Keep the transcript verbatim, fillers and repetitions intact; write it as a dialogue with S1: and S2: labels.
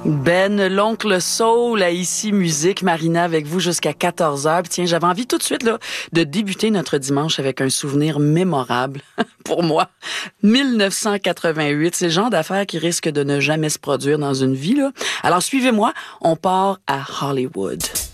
S1: Ben, l'oncle Soul à Ici Musique, Marina avec vous jusqu'à quatorze heures. Puis tiens, j'avais envie tout de suite là de débuter notre dimanche avec un souvenir mémorable pour moi. mille neuf cent quatre-vingt-huit, c'est le genre d'affaire qui risque de ne jamais se produire dans une vie là. Alors suivez-moi, on part à Hollywood.